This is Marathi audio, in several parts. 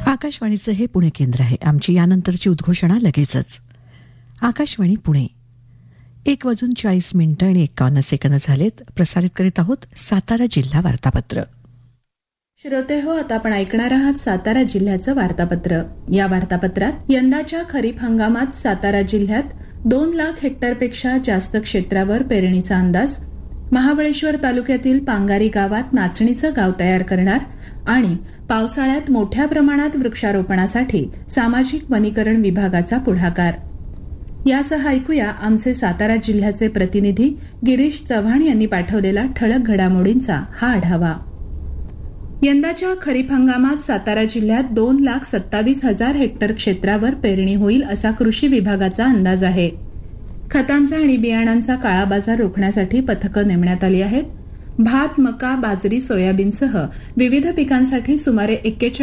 आकाशवाणीचं हे पुणे केंद्र आहे. आमची यानंतरची उद्घोषणा लगेचच. आकाशवाणी पुणे 1:40 झालेत. प्रसारित करीत आहोत सातारा जिल्हा वार्तापत्र. श्रोते हो, आता आपण ऐकणार आहात सातारा जिल्ह्याचं वार्तापत्र. या वार्तापत्रात यंदाच्या खरीप हंगामात सातारा जिल्ह्यात 2 लाख हेक्टरपेक्षा जास्त क्षेत्रावर पेरणीचा अंदाज, महाबळेश्वर तालुक्यातील पांगारी गावात नाचणीचं गाव तयार करणार आणि पावसाळ्यात मोठ्या प्रमाणात वृक्षारोपणासाठी सामाजिक वनीकरण विभागाचा पुढाकार. यासह ऐकूया आमचे सातारा जिल्ह्याचे प्रतिनिधी गिरीश चव्हाण यांनी पाठवलेला ठळक घडामोडींचा हा आढावा. यंदाच्या खरीप हंगामात सातारा जिल्ह्यात 2,27,000 हेक्टर क्षेत्रावर पेरणी होईल असा कृषी विभागाचा अंदाज आहे. खतांचा आणि बियाणांचा काळा बाजार रोखण्यासाठी पथकं नेमण्यात आली आहेत. भात, मका, बाजरी, सोयाबीनसह विविध पिकांसाठी सुमारे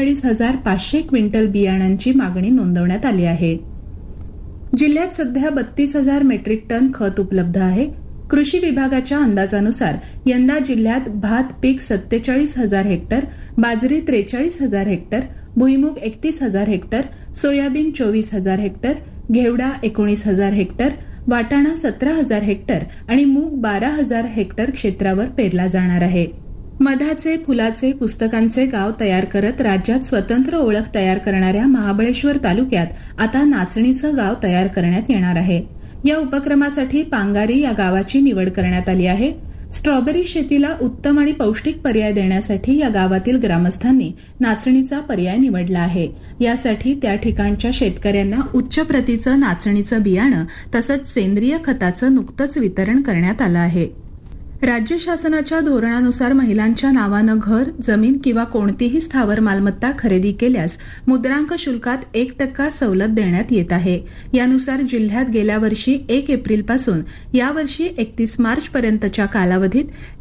41,500 क्विंटल बियाणांची मागणी नोंदवण्यात आली आहे. जिल्ह्यात सध्या 32,000 मेट्रिक टन खत उपलब्ध आहे. कृषी विभागाच्या अंदाजानुसार यंदा जिल्ह्यात भात पीक 47,000 हेक्टर, बाजरी 43,000 हेक्टर, भुईमूग 31,000 हेक्टर, सोयाबीन 24,000 हेक्टर, घेवडा 19,000 हेक्टर, वाटाणा 17,000 हेक्टर आणि मूग 12,000 हेक्टर क्षेत्रावर पेरला जाणार आहे. मधाचे, फुलाचे, पुस्तकांचे गाव तयार करत राज्यात स्वतंत्र ओळख तयार करणाऱ्या महाबळेश्वर तालुक्यात आता नाचणीचं गाव तयार करण्यात येणार आहे. या उपक्रमासाठी पांगारी या गावाची निवड करण्यात आली आहे. स्ट्रॉबेरी शेतीला उत्तम आणि पौष्टिक पर्याय देण्यासाठी या गावातील ग्रामस्थांनी नाचणीचा पर्याय निवडला आहे. यासाठी त्या ठिकाणच्या शेतकऱ्यांना उच्च प्रतीचं नाचणीचं बियाणं तसंच सेंद्रिय खताचं नुकतंच वितरण करण्यात आलं आहे. राज्य शासनाच्या धोरणानुसार महिलांच्या नावानं घर, जमीन किंवा कोणतीही स्थावर मालमत्ता खरेदी केल्यास मुद्रांक शुल्कात 1% सवलत देण्यात येत आहे. यानुसार जिल्ह्यात गेल्या वर्षी 1 एप्रिलपासून यावर्षी 31 मार्चपर्यंतच्या कालावधीत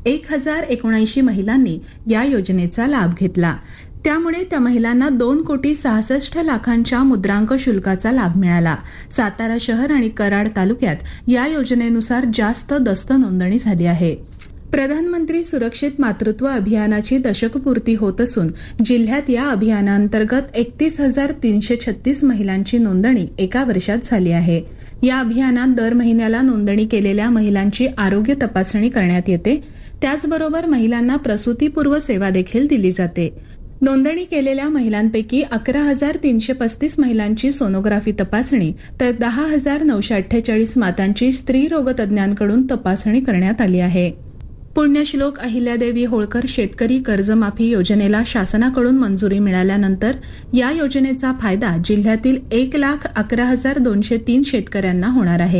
1,079 महिलांनी या योजनेचा लाभ घेतला. त्यामुळे त्या महिलांना 2,66,00,000 मुद्रांक शुल्काचा लाभ मिळाला. सातारा शहर आणि कराड तालुक्यात या योजनेनुसार जास्त दस्त नोंदणी झाली आहे. प्रधानमंत्री सुरक्षित मातृत्व अभियानाची दशकपूर्ती होत असून जिल्ह्यात या अभियानांतर्गत 31,336 महिलांची नोंदणी एका वर्षात झाली आहे. या अभियानात दर महिन्याला नोंदणी केलेल्या महिलांची आरोग्य तपासणी करण्यात येते. त्याचबरोबर महिलांना प्रसूतीपूर्व सेवा देखील दिली जाते. नोंदणी केलेल्या महिलांपैकी 11,335 महिलांची सोनोग्राफी तपासणी तर 10,948 मातांची स्त्रीरोग तज्ज्ञांकडून तपासणी करण्यात आली आहे. पुण्यश्लोक अहिल्यादेवी होळकर शेतकरी कर्जमाफी योजनेला शासनाकडून मंजुरी मिळाल्यानंतर या योजनेचा फायदा जिल्ह्यातील 1,11,203 शेतकऱ्यांना होणार आहे.